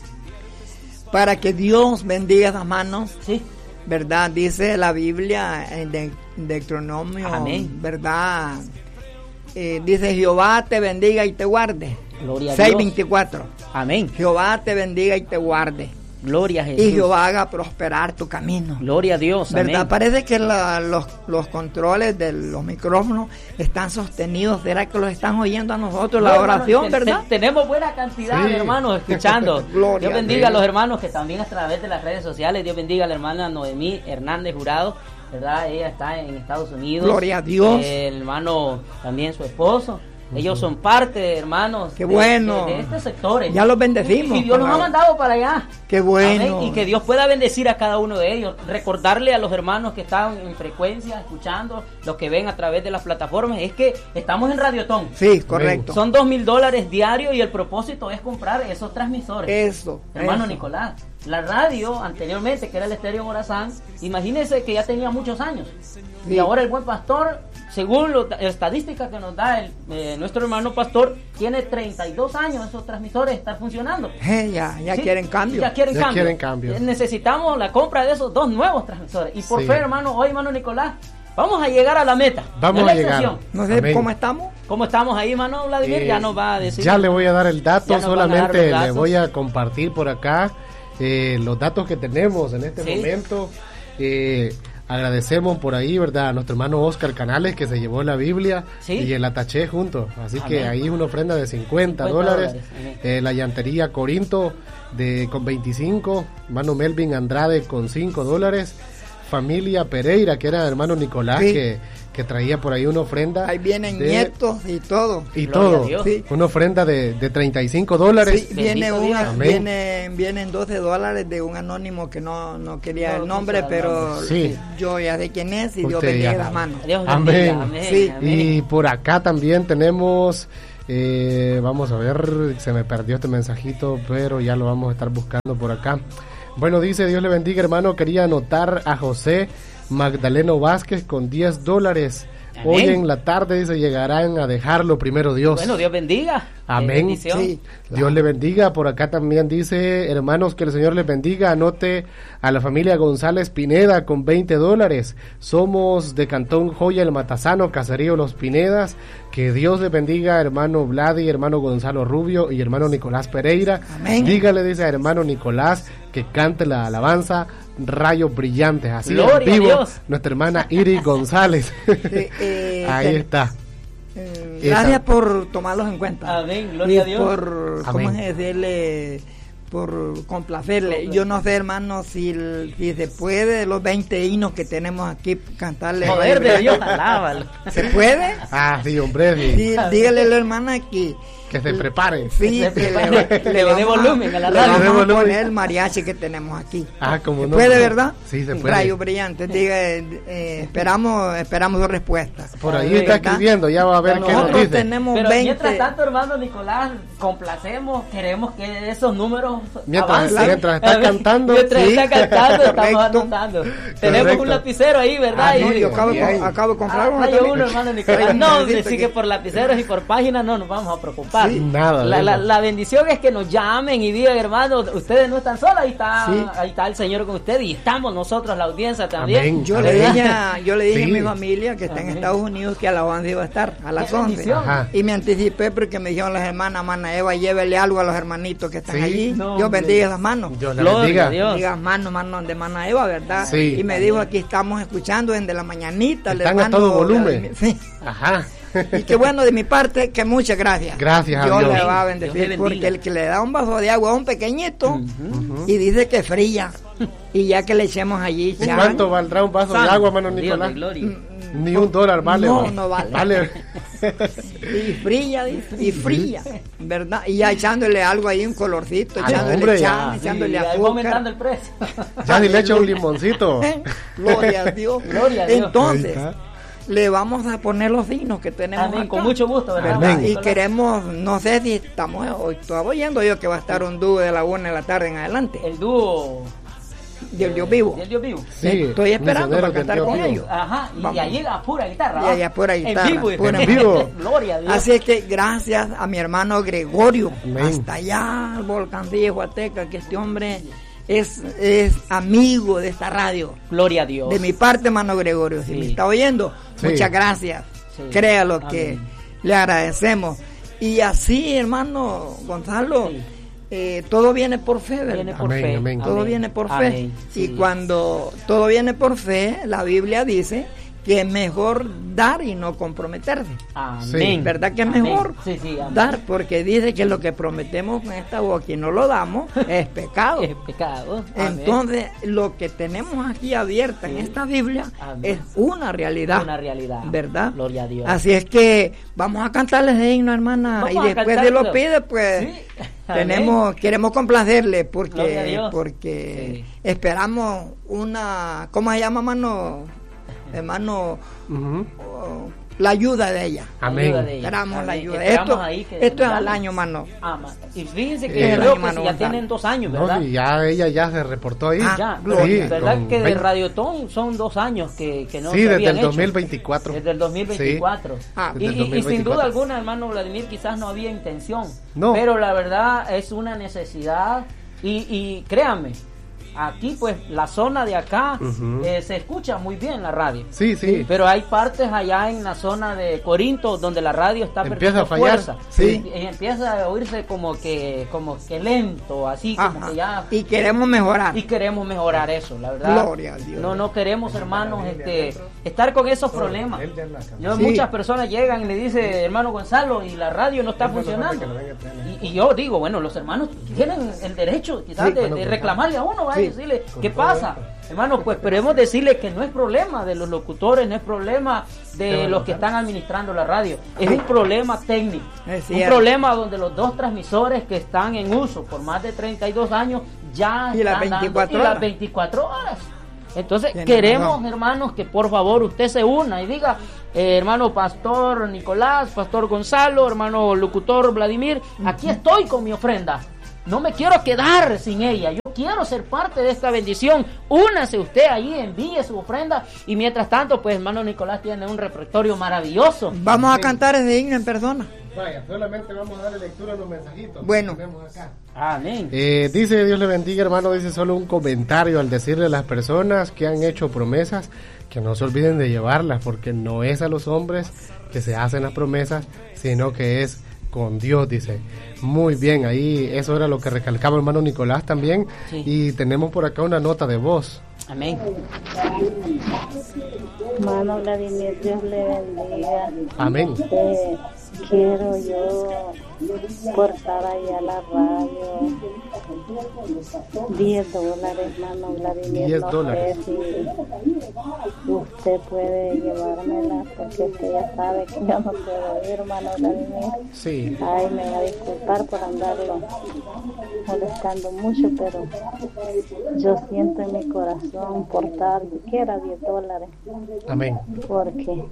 para que Dios bendiga esas manos, Sí. ¿verdad? Dice la Biblia en De- Deuteronomio, Amén. ¿verdad? Eh, dice, Jehová te bendiga y te guarde. Gloria a seis Dios. veinticuatro. Amén. Jehová te bendiga y te guarde. Gloria a Jesús. Y Jehová haga prosperar tu camino. Gloria a Dios. ¿Verdad? Amén. Parece que la- los, los controles de los micrófonos están sostenidos. ¿Será que los están oyendo a nosotros la No, oración, hermano, te- verdad? te- tenemos buena cantidad Sí. de hermanos escuchando. Gloria Dios a bendiga Dios. a los hermanos que también a través de las redes sociales. Dios bendiga a la hermana Noemí Hernández Jurado, ¿verdad? Ella está en Estados Unidos. Gloria a Dios. El hermano también su esposo. Ellos son parte, hermanos, Qué de- bueno. de, de este sector. Ya los bendecimos. Y Dios los ha mandado para allá. Qué bueno. Amén. Y que Dios pueda bendecir a cada uno de ellos. Recordarle a los hermanos que están en frecuencia, escuchando, los que ven a través de las plataformas, es que estamos en Radiotón. Sí, correcto. Son dos mil dólares diarios y el propósito es comprar esos transmisores. Eso. Hermano eso. Nicolás, la radio anteriormente, que era el Estéreo Morazán, imagínense que ya tenía muchos años. Sí. Y ahora el Buen Pastor, según las estadísticas que nos da el, eh, nuestro hermano pastor, tiene treinta y dos años esos transmisores estar funcionando. Eh, ya, ya Sí, quieren cambio. Ya quieren Ya cambio. quieren cambio. Eh, Necesitamos la compra de esos dos nuevos transmisores. Y por Sí. fe, hermano, hoy, hermano Nicolás, vamos a llegar a la meta. Vamos Ya la a llegar. estación. No sé Amén. cómo estamos. ¿Cómo estamos ahí, hermano Vladimir? Eh, ya nos va a decir. Ya le voy a dar el dato, Ya nos van a dar solamente los le datos. voy a compartir por acá eh, los datos que tenemos en este Sí. momento. Eh, agradecemos por ahí, ¿verdad? A nuestro hermano Oscar Canales, que se llevó la Biblia Sí. y el ataché juntos. Así Amén. que ahí una ofrenda de cincuenta, cincuenta dólares. dólares, amén. Eh, la llantería Corinto de con veinticinco. Hermano Melvin Andrade con cinco dólares. familia Pereira, que era hermano Nicolás, sí. que, que traía por ahí una ofrenda. Ahí vienen de, nietos y todo. Y todo, sí. Una ofrenda de, de treinta y cinco dólares. Sí, viene una, viene, vienen doce dólares de un anónimo que no, no quería no, el nombre, pero sí. yo ya sé quién es y Dios bendiga las manos. Dios amén. Bendiga, amén, sí. amén. Y por acá también tenemos... Eh, vamos a ver, se me perdió este mensajito, pero ya lo vamos a estar buscando por acá. Bueno, dice, Dios le bendiga, hermano, quería anotar a José Magdaleno Vázquez con diez dólares. Amén. Hoy en la tarde, dice, llegarán a dejarlo primero Dios. Bueno, Dios bendiga. Amén. Sí, claro. Dios le bendiga. Por acá también dice, hermanos, que el Señor les bendiga. Anote a la familia González Pineda con veinte dólares. Somos de Cantón Joya, el Matazano, Caserío Los Pinedas. Que Dios les bendiga, hermano Vladi, hermano Gonzalo Rubio y hermano Nicolás Pereira. Amén. Dígale, dice a hermano Nicolás, que cante la alabanza Rayos Brillantes. Así Gloria en vivo, a Dios. Nuestra hermana Iris González. Sí, eh, ahí está. Eh, gracias por tomarlos en cuenta. Amén, gloria a Dios. Por, ¿cómo es decirle? Por complacerle. Yo no sé, hermano, si, si se puede los veinte hinos que tenemos aquí cantarle. Poder de Dios, alábalo. ¿Se puede? Ah, sí, hombre. Sí. Sí, dígale a la hermana que que se prepare. Sí, que, que se le, le, le dé volumen a la radio. Le vamos a poner el mariachi que tenemos aquí. Ah, como no. ¿Puede, verdad? Sí, se puede. Rayo brillante. Diga, eh, esperamos, esperamos su respuesta. Por ahí está escribiendo, ya va a ver qué nos dice. Tenemos Pero veinte. Mientras tanto, hermano Nicolás, complacemos, queremos que esos números mientras, avancen. Mientras está cantando. Mientras sí. está cantando, estamos anotando. Tenemos Correcto. un lapicero ahí, ¿verdad? Ah, no, y, yo acabo, de, acabo de comprar ah, uno. Hay uno, hermano Nicolás. No, hombre, sí que por lapiceros y por páginas no nos vamos a preocupar. Sí, nada. La, la, la bendición es que nos llamen y digan, hermano, ustedes no están solos, ahí está, sí. ahí está el Señor con ustedes y estamos nosotros, la audiencia también. Amén. Yo le dije, a, yo le dije sí. a mi familia que está Amén. en Estados Unidos que a las once iba a estar, a las once. Y me anticipé porque me dijeron las hermanas, hermana Eva, llévele algo a los hermanitos que están sí. allí. No, Dios bendiga esas manos. Dios la bendiga. Diga manos, manos de hermana Eva, ¿verdad? Sí. Y me dijo, aquí estamos escuchando desde la mañanita. Están a todo volumen. Sí. Ajá. Y que bueno, de mi parte, que muchas gracias. Gracias a Dios Dios. le va a bendecir, porque el que le da un vaso de agua a un pequeñito uh-huh. y dice que fría, y ya que le echemos allí. ¿Y cuánto valdrá un vaso San, de agua, hermano Nicolás? Ni un dólar vale. No, vale. no vale. vale. Y fría, y fría, ¿verdad? Y ya echándole algo ahí, un colorcito, ah, echándole hombre, chan, ya. echándole sí, azúcar. aumentando el precio. Ya ni le echa un limoncito. Gloria a Dios. Gloria a Dios. Entonces, le vamos a poner los signos que tenemos Amén, acá. con mucho gusto, ¿verdad? Amén. Y queremos, no sé si estamos, hoy estaba oyendo yo que va a estar un dúo de la una de la tarde en adelante. El dúo del Dios vivo. Del Dios vivo. Sí, estoy esperando para cantar con vivo. ellos. Ajá, y, y allí a pura guitarra. Y allá a pura guitarra. En vivo. Pura en vivo. Gloria a Dios. Así es que gracias a mi hermano Gregorio, Amén. hasta allá al volcán de Huateca, que este hombre es, es amigo de esta radio. Gloria a Dios. De mi parte, hermano Gregorio, si sí. me está oyendo, sí. muchas gracias. Sí. Créalo Amén. Que le agradecemos. Y así, hermano Gonzalo, sí. eh, todo viene por fe, ¿verdad? Viene por amén, fe. Amén. Todo amén. viene por fe. Amén. Y sí. cuando todo viene por fe, la Biblia dice que es mejor dar y no comprometerse. Amén. ¿Verdad que es mejor sí, sí, dar? Porque dice que lo que prometemos con esta boca y no lo damos es pecado. Es pecado. Entonces, amén. Lo que tenemos aquí abierta sí. en esta Biblia amén. Es una realidad. Una realidad. ¿Verdad? Gloria a Dios. Así es que vamos a cantarles de himno, hermana. Vamos y después de lo pide, pues sí. tenemos, queremos complacerle porque, Dios. porque sí. esperamos una, ¿cómo se llama, hermano? Hermano, uh-huh. oh, la ayuda de ella. Amén. Esperamos Amén. la ayuda. Esperamos esto esto es al año, mano. Ah, y fíjense que, eh, creo que si ya tienen dos años, ¿verdad? No, y ya ella ya se reportó ahí. Ah, ya, sí, ¿verdad que de veinte Radiotón son dos años que, que no sí, se desde habían el hecho? dos mil veinticuatro. Desde el dos mil veinticuatro. Sí. Ah, y, y, y sin duda alguna, hermano Vladimir, quizás no había intención. No. Pero la verdad es una necesidad y, y créanme, aquí pues la zona de acá uh-huh. eh, se escucha muy bien la radio. Sí, sí, sí. Pero hay partes allá en la zona de Corinto donde la radio está empieza perdiendo a fallar. Fuerza. Sí. Y, y empieza a oírse como que como que lento, así Ajá. como que ya. Y queremos mejorar. Y queremos mejorar eso, la verdad. Gloria a Dios. No, no queremos, hermanos, este, estar con esos problemas. Yo, sí. Muchas personas llegan y le dicen, hermano Gonzalo, y la radio no está funcionando. Y, y yo digo, bueno, los hermanos tienen el derecho quizás sí, de, de reclamarle a uno, ¿vale? sí. decirle, ¿qué pasa? Hermano, pues queremos decirle que no es problema de los locutores, no es problema de los que están administrando la radio, es un problema técnico, un problema donde los dos transmisores que están en uso por más de treinta y dos años ya y están las veinticuatro dando, horas. Y las veinticuatro horas. Entonces queremos, hermanos, que por favor usted se una y diga, eh, hermano Pastor Nicolás, Pastor Gonzalo, hermano locutor Vladimir, aquí estoy con mi ofrenda. No me quiero quedar sin ella, yo quiero ser parte de esta bendición. Únase usted ahí, envíe su ofrenda. Y mientras tanto, pues hermano Nicolás tiene un repertorio maravilloso. Vamos a cantar ese himno en persona. Vaya, solamente vamos a darle lectura a los mensajitos. Bueno. Que tenemos acá. Amén. Eh, dice, Dios le bendiga, hermano. Dice solo un comentario al decirle a las personas que han hecho promesas que no se olviden de llevarlas, porque no es a los hombres que se hacen las promesas, sino que es con Dios, dice. Muy bien, ahí eso era lo que recalcaba el hermano Nicolás también. Sí. Y tenemos por acá una nota de voz. Amén. Hermano Vladimir, Dios le bendiga. Amén. Eh, quiero yo cortar ahí a la radio diez dólares, hermano Vladimir. diez no dólares. sé si usted puede llevármela, porque usted ya sabe que yo no puedo ir, hermano Vladimir. Sí. Ay, me va a disculpar por andarlo molestando mucho, pero yo siento en mi corazón portar siquiera diez dólares. Amén. Porque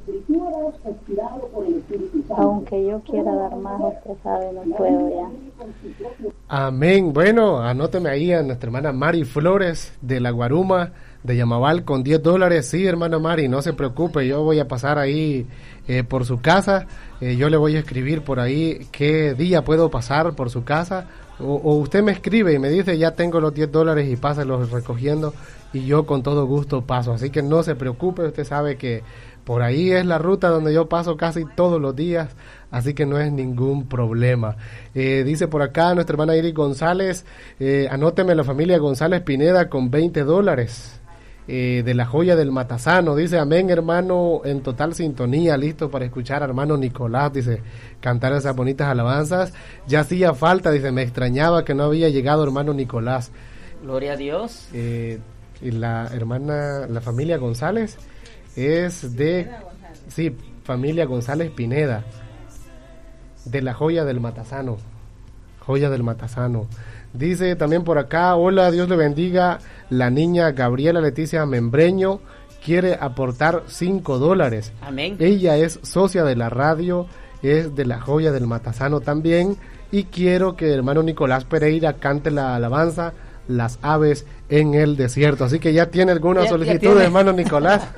aunque yo quiera dar más, usted sabe, no puedo ya. Amén. Bueno, anóteme ahí a nuestra hermana Mari Flores de La Guaruma de Yamabal con diez dólares. Sí, hermana Mari, no se preocupe, yo voy a pasar ahí eh, por su casa. Eh, yo le voy a escribir por ahí qué día puedo pasar por su casa. O, o usted me escribe y me dice, ya tengo los diez dólares y pásalos recogiendo, y yo con todo gusto paso. Así que no se preocupe, usted sabe que por ahí es la ruta donde yo paso casi todos los días, así que no es ningún problema. Eh, dice por acá nuestra hermana Iris González, eh, anóteme la familia González Pineda con veinte dólares. Eh, de la joya del Matasano, dice, amén hermano, en total sintonía, listo para escuchar a hermano Nicolás, dice, cantar esas bonitas alabanzas. Ya hacía falta, dice, me extrañaba que no había llegado hermano Nicolás. Gloria a Dios. Eh, y la hermana, la familia González es de, sí, familia González Pineda, de la joya del Matasano, joya del Matasano. Dice también por acá, hola, Dios le bendiga, la niña Gabriela Leticia Membreño quiere aportar cinco dólares. Amén. Ella es socia de la radio, es de la joya del Matasano también, y quiero que el hermano Nicolás Pereira cante la alabanza Las aves en el desierto. Así que ya tiene alguna ya, solicitud de hermano Nicolás.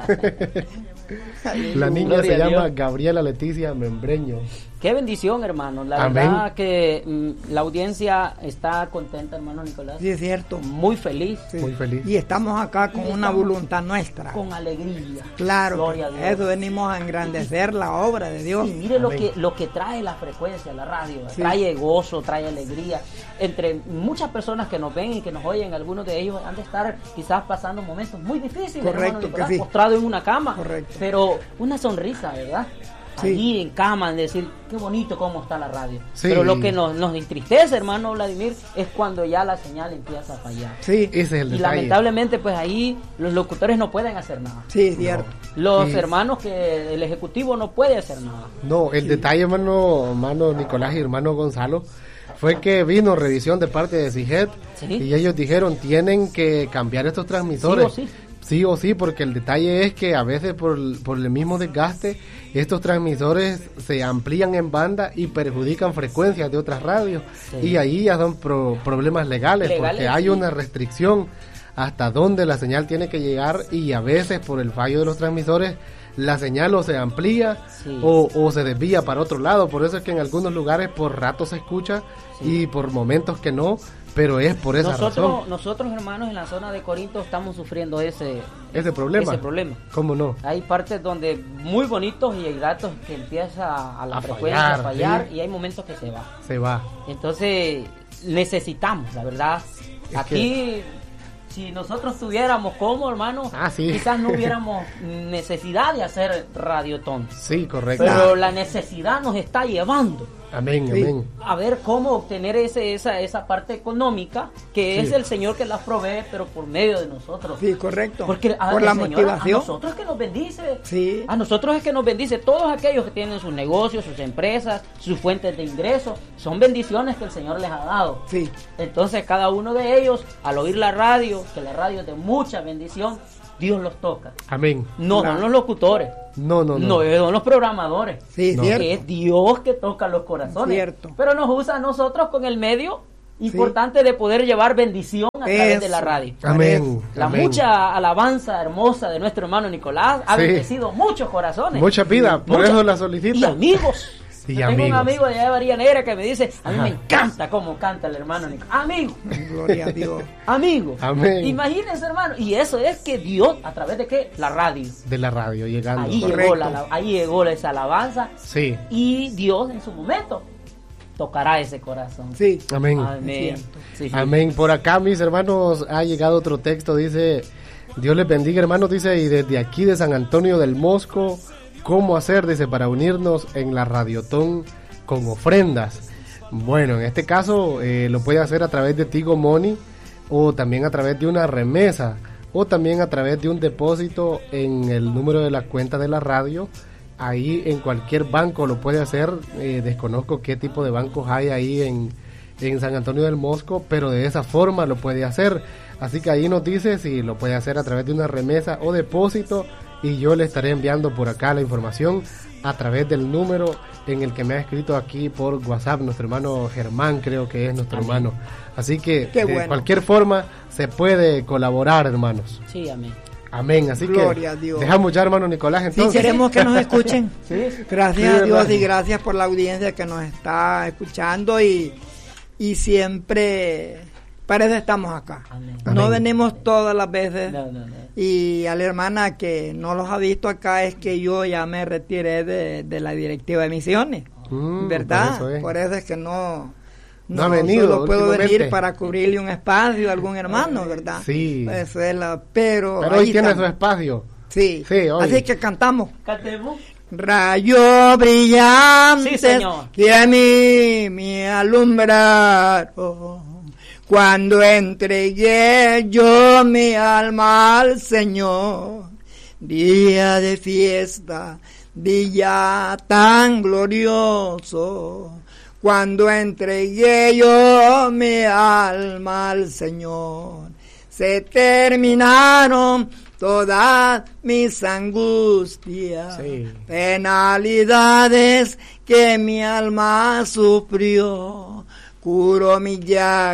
La niña Gloria se llama Gabriela Leticia Membreño. Qué bendición, hermano. La Amén. Verdad que mm, la audiencia está contenta, hermano Nicolás. Sí, es cierto. Muy feliz. Sí. Muy feliz. Y estamos acá con una voluntad nuestra. Con alegría. Claro. Gloria a Dios. Eso venimos a engrandecer la obra de Dios. Y mire lo que, lo que trae la frecuencia, la radio. Sí. Trae gozo, trae alegría. Entre muchas personas que nos ven y que nos oyen, algunos de ellos han de estar quizás pasando momentos muy difíciles. Correcto, Nicolás, que sí. Postrado en una cama. Correcto. Pero una sonrisa, ¿verdad? Sí. Allí en cama, en decir, qué bonito cómo está la radio. Sí. Pero lo que nos, nos entristece, hermano Vladimir, es cuando ya la señal empieza a fallar. Sí, ese es el y detalle. lamentablemente, pues ahí los locutores no pueden hacer nada. Sí, es cierto. No. Los sí. hermanos que el ejecutivo no puede hacer nada. No, el sí. detalle, hermano, hermano Nicolás y hermano Gonzalo, fue que vino revisión de parte de CIGET, ¿sí? Y ellos dijeron, tienen que cambiar estos transmisores. Sí o sí. Sí o sí, porque el detalle es que a veces por, por el mismo desgaste, estos transmisores se amplían en banda y perjudican frecuencias de otras radios. Sí. Y ahí ya son pro, problemas legales, legales, porque hay sí. una restricción hasta dónde la señal tiene que llegar, y a veces por el fallo de los transmisores la señal o se amplía sí. o, o se desvía para otro lado. Por eso es que en algunos lugares por rato se escucha sí. y por momentos que no, pero es por esa nosotros, razón. Nosotros, hermanos, en la zona de Corinto estamos sufriendo ese, ese problema. Ese problema. ¿Cómo no? Hay partes donde muy bonitos y hay ratos que empieza a la a frecuencia fallar, a fallar ¿sí? y hay momentos que se va. Se va. Entonces necesitamos, la verdad. Es aquí... Que... Si nosotros tuviéramos como, hermano, ah, sí. quizás no hubiéramos necesidad de hacer radiotón. Sí, correcto. Pero la necesidad nos está llevando Amén, sí. amén. A ver cómo obtener ese, esa, esa parte económica que sí. es el Señor que las provee, pero por medio de nosotros. Sí, correcto. Porque a, por la Señor, motivación. A nosotros es que nos bendice. Sí. A nosotros es que nos bendice. Todos aquellos que tienen sus negocios, sus empresas, sus fuentes de ingresos, son bendiciones que el Señor les ha dado. Sí. Entonces cada uno de ellos, al oír la radio, que la radio es de mucha bendición, Dios los toca. Amén. No claro. son los locutores. No, no, no. No, son los programadores. Sí, no. cierto. Es Dios que toca los corazones. Cierto. Pero nos usa a nosotros con el medio importante sí. de poder llevar bendición a través Eso. de la radio. Amén. La Amén. mucha alabanza hermosa de nuestro hermano Nicolás ha sí. bendecido muchos corazones. Mucha vida, por Mucha, eso la solicita. Y amigos. Y Yo amigos. tengo un amigo de allá de María Negra que me dice, a mí Ajá. me encanta cómo canta el hermano Nicolás. Amigo. Gloria a Dios. Amigo. Amén. Imagínense, hermano. Y eso es que Dios, ¿a través de qué? La radio. De la radio, llegando. Ahí llegó, la, ahí llegó esa alabanza. Sí. Y Dios en su momento tocará ese corazón. Sí. Amén. Amén. Sí, sí. Amén. Por acá, mis hermanos, ha llegado otro texto. Dice, Dios les bendiga, hermanos. Dice, y desde aquí de San Antonio del Mosco, ¿cómo hacer? Dice, para unirnos en la Radiotón con ofrendas. Bueno, en este caso eh, lo puede hacer a través de Tigo Money o también a través de una remesa o también a través de un depósito en el número de la cuenta de la radio. Ahí en cualquier banco lo puede hacer. Eh, desconozco qué tipo de bancos hay ahí en, en San Antonio del Mosco, pero de esa forma lo puede hacer. Así que ahí nos dice si lo puede hacer a través de una remesa o depósito y yo le estaré enviando por acá la información a través del número en el que me ha escrito aquí por WhatsApp nuestro hermano Germán, creo que es nuestro amén. hermano. Así que Qué de bueno. cualquier forma se puede colaborar, hermanos. Sí, amén. Amén, así Gloria que a Dios. dejamos ya, hermano Nicolás, entonces. Sí, queremos que nos escuchen. Sí. Gracias Sí, a Dios verdad. y gracias por la audiencia que nos está escuchando y, y siempre para eso estamos acá. Amén. No Amén. venimos todas las veces. No, no, no. Y a la hermana que no los ha visto acá es que yo ya me retiré de, de la directiva de misiones, Mm, ¿verdad? por eso es. Por eso es que no, No ha venido solo puedo últimamente. venir para cubrirle un espacio a algún hermano, ¿verdad? Sí. Eso es la, pero Pero ahí hoy tiene estamos. su espacio. Sí, Sí, hoy. así que cantamos. Cantemos. Rayo brillante Sí, señor. que a mí me alumbraron cuando entregué yo mi alma al Señor. Día de fiesta, día tan glorioso, cuando entregué yo mi alma al Señor. Se terminaron todas mis angustias, Sí. penalidades que mi alma sufrió, curó mi llaga.